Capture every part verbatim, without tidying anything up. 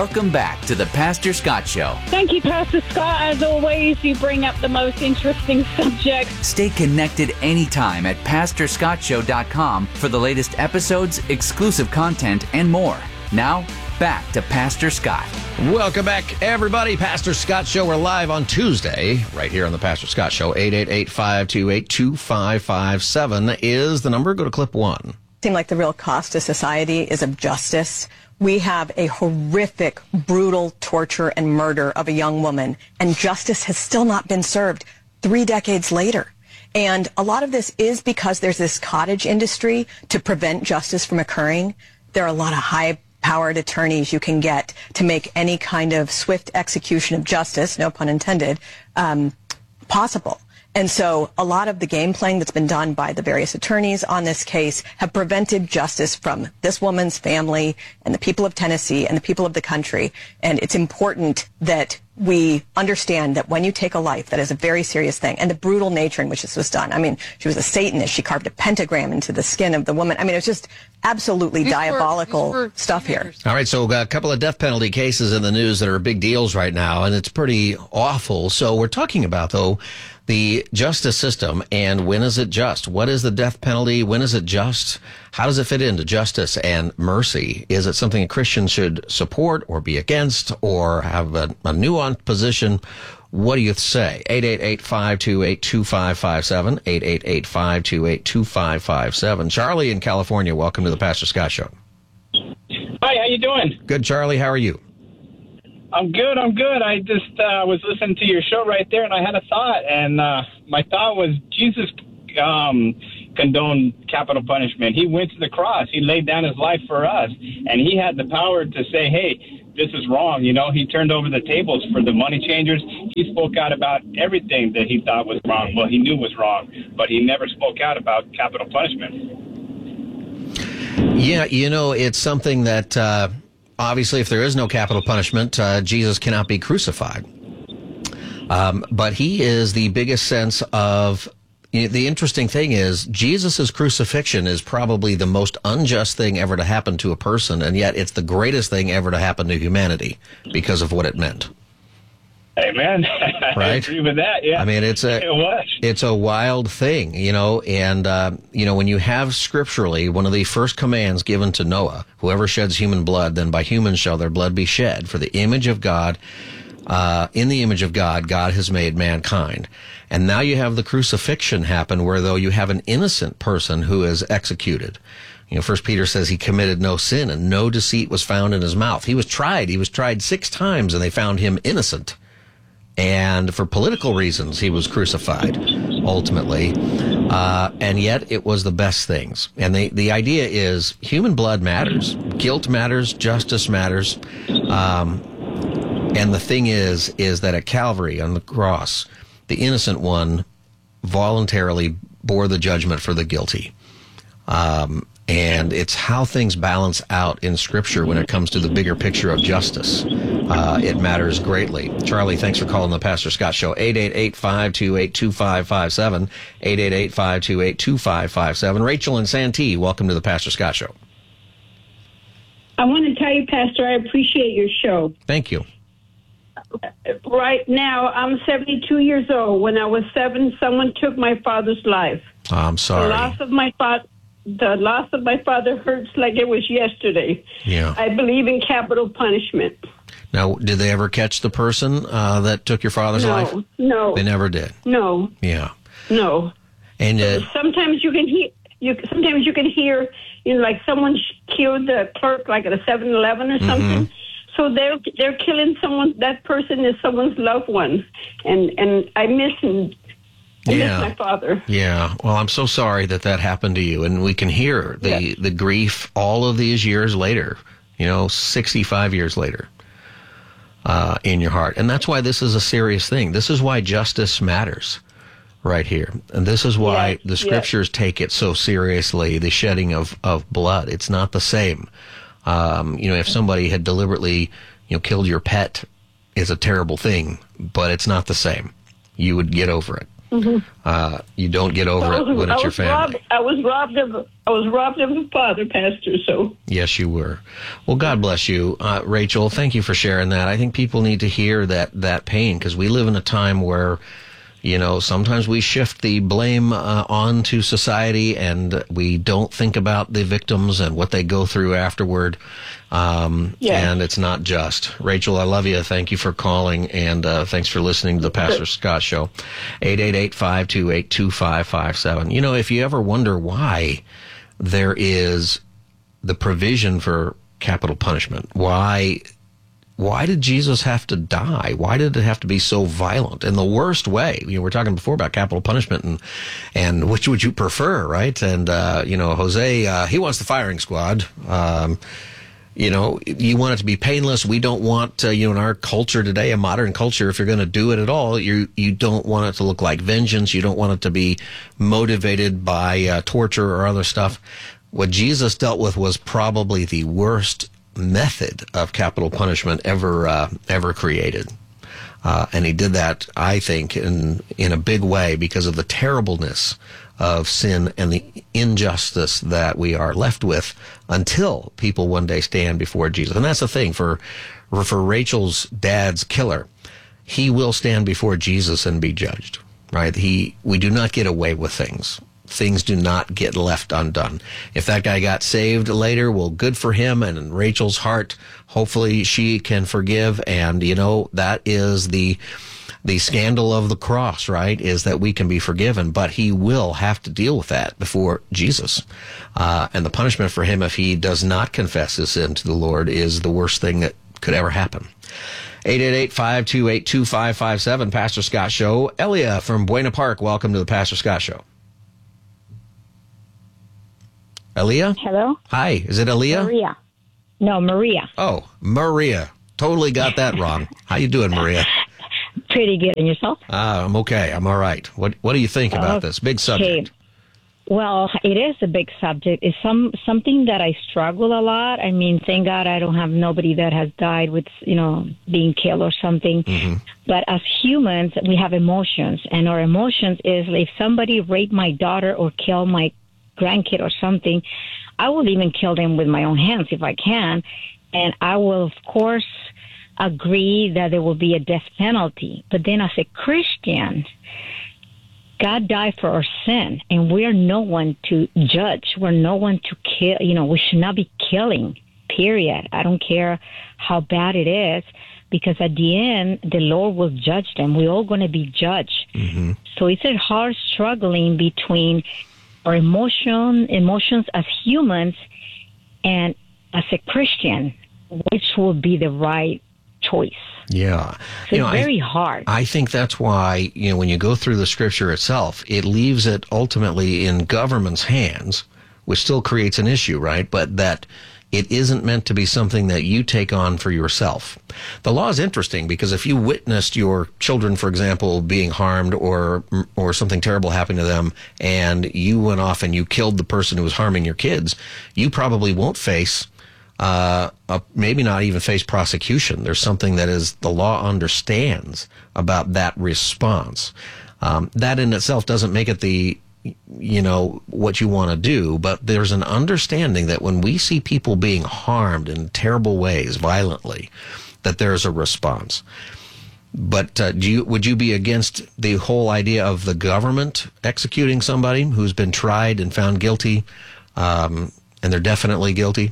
Welcome back to the Pastor Scott Show. Thank you, Pastor Scott. As always, you bring up the most interesting subjects. Stay connected anytime at pastor scott show dot com for the latest episodes, exclusive content, and more. Now, back to Pastor Scott. Welcome back, everybody. Pastor Scott Show. We're live on Tuesday, right here on the Pastor Scott Show. eight eight eight, five two eight, two five five seven is the number. Go to clip one. Seem like the real cost to society is of justice. We have a horrific, brutal torture and murder of a young woman, and justice has still not been served three decades later. And a lot of this is because there's this cottage industry to prevent justice from occurring. There are a lot of high-powered attorneys you can get to make any kind of swift execution of justice, no pun intended, um, possible. And so a lot of the game playing that's been done by the various attorneys on this case have prevented justice from this woman's family and the people of Tennessee and the people of the country. And it's important that we understand that when you take a life, that is a very serious thing. And the brutal nature in which this was done. I mean, she was a Satanist. She carved a pentagram into the skin of the woman. I mean, it was just absolutely these diabolical were, were stuff here. All right, so a couple of death penalty cases in the news that are big deals right now, and it's pretty awful. So we're talking about, though, the justice system, and when is it just? What is the death penalty? When is it just? How does it fit into justice and mercy? Is it something a Christian should support or be against or have a, a nuanced position? What do you say? eight eight eight, five two eight, two five five seven, eight eight eight, five two eight, two five five seven. Charlie in California, welcome to the Pastor Scott Show. Hi, how you doing? Good, Charlie. How are you? I'm good, I'm good. I just uh, was listening to your show right there, and I had a thought, and uh, my thought was Jesus um, condoned capital punishment. He went to the cross. He laid down his life for us, and he had the power to say, hey, this is wrong. You know, he turned over the tables for the money changers. He spoke out about everything that he thought was wrong, well, he knew was wrong, but he never spoke out about capital punishment. Yeah, you know, it's something that... Uh Obviously, if there is no capital punishment, uh, Jesus cannot be crucified. Um, but he is the biggest sense of... You know, the interesting thing is, Jesus' crucifixion is probably the most unjust thing ever to happen to a person, and yet it's the greatest thing ever to happen to humanity because of what it meant. Amen. Right? I agree with that, yeah. I mean, it's a, it was. it's a wild thing, you know, and, uh, you know, when you have scripturally one of the first commands given to Noah, whoever sheds human blood, then by humans shall their blood be shed. For the image of God, uh, in the image of God, God has made mankind. And now you have the crucifixion happen where, though, you have an innocent person who is executed. You know, First Peter says he committed no sin and no deceit was found in his mouth. He was tried. He was tried six times and they found him innocent. And for political reasons, he was crucified, ultimately. Uh, and yet, it was the best things. And the, the idea is human blood matters. Guilt matters. Justice matters. Um, and the thing is, is that at Calvary, on the cross, the innocent one voluntarily bore the judgment for the guilty. Um, and it's how things balance out in Scripture when it comes to the bigger picture of justice. Uh, it matters greatly. Charlie, thanks for calling the Pastor Scott Show. eight eight eight, five two eight, two five five seven, eight eight eight, five two eight, two five five seven. Rachel in Santee, welcome to the Pastor Scott Show. I want to tell you, Pastor, I appreciate your show. Thank you. Right now, I'm seventy-two years old. When I was seven, someone took my father's life. Oh, I'm sorry. The loss of my father... The loss of my father hurts like it was yesterday. Yeah. I believe in capital punishment. Now, did they ever catch the person uh, that took your father's no, life? No. They never did? No. Yeah. No. And uh, sometimes you can hear, you, sometimes you can hear, you know, like someone killed the clerk like at a seven eleven or something. Mm-hmm. So they're, they're killing someone, that person is someone's loved one. And, and I miss him. I yeah. miss my father. Yeah. Well, I'm so sorry that that happened to you. And we can hear the, yeah. the grief all of these years later, you know, sixty-five years later, uh, in your heart. And that's why this is a serious thing. This is why justice matters right here. And this is why yes. the Scriptures yes. take it so seriously, the shedding of, of blood. It's not the same. Um, you know, if somebody had deliberately, you know, killed your pet, is a terrible thing, but it's not the same. You would get over it. Mm-hmm. Uh, you don't get over I it was, when I it's your was family. robbed, I was robbed of. I was robbed of a father, Pastor. So Yes, you were. Well, God bless you, uh, Rachel. Thank you for sharing that. I think people need to hear that that pain, because we live in a time where, you know, sometimes we shift the blame uh, onto society, and we don't think about the victims and what they go through afterward. Um, Yes. And it's not just. Rachel, I love you. Thank you for calling, and uh, thanks for listening to the Pastor Scott Show. eight eight eight, five two eight, two five five seven. You know, if you ever wonder why there is the provision for capital punishment, why why did Jesus have to die? Why did it have to be so violent in the worst way? You know, we we're talking before about capital punishment and and which would you prefer, right? And uh, you know, Jose, uh, he wants the firing squad. Um, you know, you want it to be painless. We don't want, uh, you know, in our culture today, a modern culture, if you're going to do it at all, you you don't want it to look like vengeance. You don't want it to be motivated by uh, torture or other stuff. What Jesus dealt with was probably the worst method of capital punishment ever uh, ever created. Uh, and he did that, I think, in in a big way because of the terribleness of sin and the injustice that we are left with until people one day stand before Jesus. And that's the thing for for Rachel's dad's killer. He will stand before Jesus and be judged, right? He we do not get away with things. Things do not get left undone. If that guy got saved later, well, good for him. And in Rachel's heart, hopefully she can forgive. And, you know, that is the the scandal of the cross, right, is that we can be forgiven. But he will have to deal with that before Jesus. Uh, and the punishment for him, if he does not confess his sin to the Lord, is the worst thing that could ever happen. eight eight eight, five two eight, two five five seven, Pastor Scott Show. Elia from Buena Park, welcome to the Pastor Scott Show. Elia? Hello? Hi, is it Elia? Maria. No, Maria. Oh, Maria. Totally got that wrong. How you doing, Maria? Pretty good. And yourself? Uh, I'm okay. I'm all right. What What do you think about Okay. this big subject? Well, it is a big subject. It's some something that I struggle a lot. I mean, thank God I don't have nobody that has died with, you know, being killed or something. Mm-hmm. But as humans, we have emotions, and our emotions is if somebody raped my daughter or killed my grandkid or something, I will even kill them with my own hands if I can. And I will, of course, agree that there will be a death penalty. But then as a Christian, God died for our sin, and we are no one to judge. We're no one to kill. You know, we should not be killing, period. I don't care how bad it is, because at the end, the Lord will judge them. We're all going to be judged. Mm-hmm. So it's a hard struggling between our emotion, emotions as humans and as a Christian, which will be the right choice. Yeah. So you know, it's very I, hard. I think that's why, you know, when you go through the scripture itself, it leaves it ultimately in government's hands, which still creates an issue, right? But that it isn't meant to be something that you take on for yourself. The law is interesting because if you witnessed your children, for example, being harmed or or something terrible happened to them, and you went off and you killed the person who was harming your kids, you probably won't face Uh, uh, maybe not even face prosecution. There's something that is the law understands about that response. Um, that in itself doesn't make it the, you know, what you want to do, but there's an understanding that when we see people being harmed in terrible ways, violently, that there's a response. But uh, do you would you be against the whole idea of the government executing somebody who's been tried and found guilty, um, and they're definitely guilty?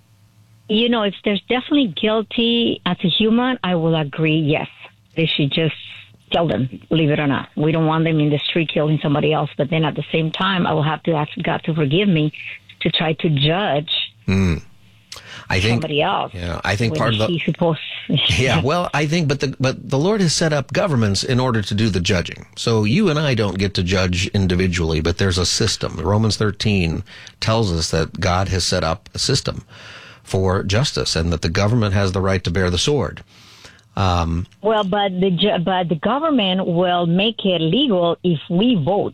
You know, if there's definitely guilty as a human, I will agree, yes. They should just kill them, believe it or not. We don't want them in the street killing somebody else. But then at the same time, I will have to ask God to forgive me to try to judge mm. I think, somebody else. Yeah, I think part of the... He's supposed, yeah, well, I think, but the but the Lord has set up governments in order to do the judging. So you and I don't get to judge individually, but there's a system. Romans thirteen tells us that God has set up a system for justice, and that the government has the right to bear the sword. Um, well, but the but the government will make it legal if we vote.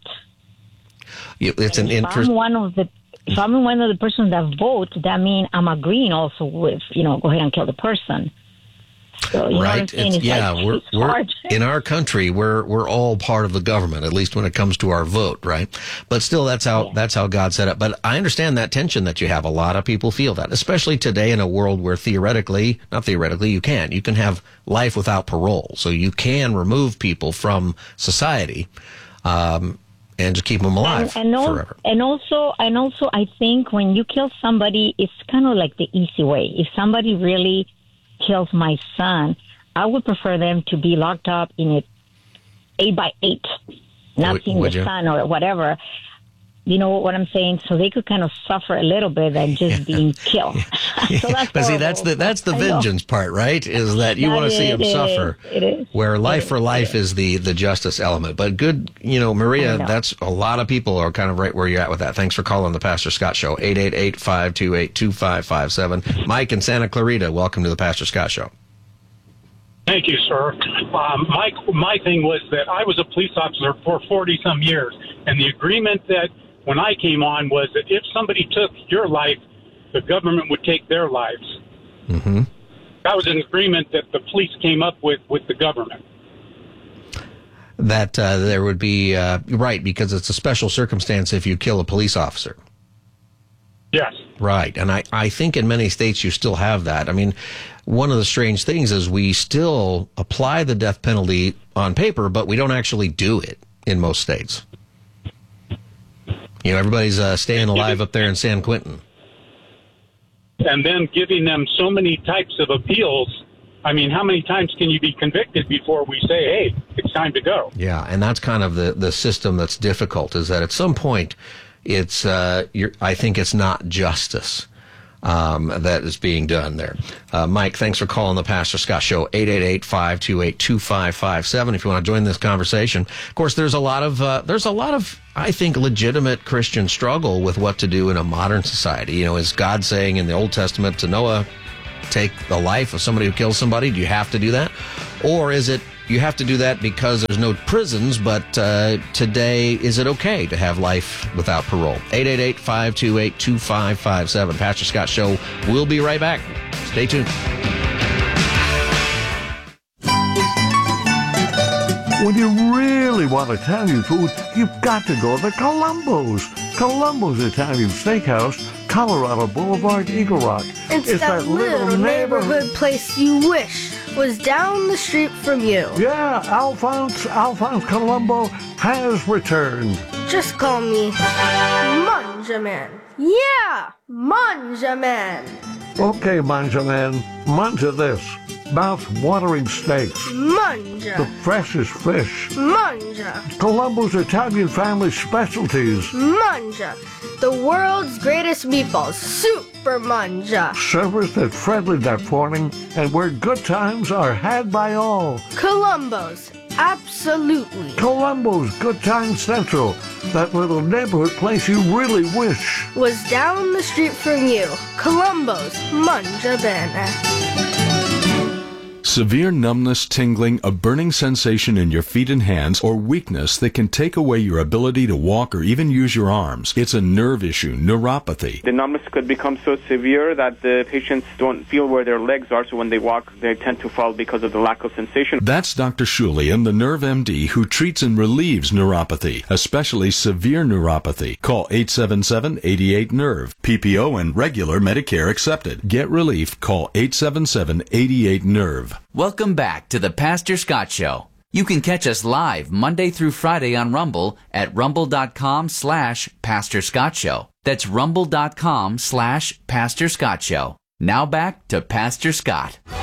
It's an if interest. I'm one of the if I'm one of the persons that vote, that means I'm agreeing also with, you know, go ahead and kill the person. So, you know what I'm Right. saying? It's, It's yeah, like, we're, it's we're hard. in our country, we're we're all part of the government, at least when it comes to our vote, right? But still, that's how Yeah. that's how God set up. But I understand that tension that you have. A lot of people feel that, especially today in a world where theoretically, not theoretically, you can you can have life without parole, so you can remove people from society, um, and just keep them alive and, and, al- forever. and also, and also, I think when you kill somebody, it's kind of like the easy way. If somebody really kills my son, I would prefer them to be locked up in a eight by eight, not Would- seeing would the you? sun or whatever. You know what I'm saying? So they could kind of suffer a little bit than just being killed. So that's But see, horrible. that's the that's the I know. vengeance part, right? Is that you That want to see is- them it suffer? is, it is. Where life It for is, life it is the the justice element. But good, you know, Maria, I know. that's a lot of people are kind of right where you're at with that. Thanks for calling the Pastor Scott Show. eight eight eight, five two eight, two five five seven. Mike in Santa Clarita, welcome to the Pastor Scott Show. Thank you, sir. Um, my my thing was that I was a police officer for forty some years, and the agreement that when I came on was that if somebody took your life, the government would take their lives. Mm-hmm. That was an agreement that the police came up with with the government. That uh, there would be uh, right because it's a special circumstance if you kill a police officer. Yes. Right. And I, I think in many states you still have that. I mean, one of the strange things is we still apply the death penalty on paper, but we don't actually do it in most states. You know, everybody's uh, staying alive up there in San Quentin. And then giving them so many types of appeals. I mean, how many times can you be convicted before we say, hey, it's time to go? Yeah, and that's kind of the, the system that's difficult, is that at some point, it's uh, you're, I think it's not justice um, that is being done there. Uh, Mike, thanks for calling the Pastor Scott Show, eight eight eight, five two eight, two five five seven if you want to join this conversation. Of course, there's a lot of, uh, there's a lot of, I think, legitimate Christian struggle with what to do in a modern society. You know, is God saying in the Old Testament to Noah, take the life of somebody who kills somebody? Do you have to do that? Or is it you have to do that because there's no prisons, but uh, today, is it okay to have life without parole? eight eight eight, five two eight, two five five seven. Pastor Scott Show. We'll be right back. Stay tuned. When you really want Italian food, you've got to go to Columbo's. Columbo's Italian Steakhouse, Colorado Boulevard, Eagle Rock. It's, that, little neighborhood place you wish was down the street from you. Yeah, Alphonse, Alphonse Columbo has returned. Just call me Manjaman. Yeah, Manjaman. Okay, Manja Man, manja this. Mouth-watering steaks. Manja. The freshest fish. Manja. Columbo's Italian family specialties. Manja. The world's greatest meatballs. Super Manja. Serviced at friendly that morning, and where good times are had by all. Columbo's. Absolutely. Columbo's Good Time Central. That little neighborhood place you really wish was down the street from you. Columbo's Manja Bene. Severe numbness, tingling, a burning sensation in your feet and hands, or weakness that can take away your ability to walk or even use your arms. It's a nerve issue, neuropathy. The numbness could become so severe that the patients don't feel where their legs are, so when they walk, they tend to fall because of the lack of sensation. That's Doctor Shulian, the Nerve M D, who treats and relieves neuropathy, especially severe neuropathy. Call eight seven seven, eight eight, nerve. P P O and regular Medicare accepted. Get relief. Call eight seven seven, eight eight, nerve. Welcome back to the Pastor Scott Show. You can catch us live Monday through Friday on Rumble at rumble.com slash Pastor Scott Show. That's rumble.com slash Pastor Scott Show. Now back to Pastor Scott.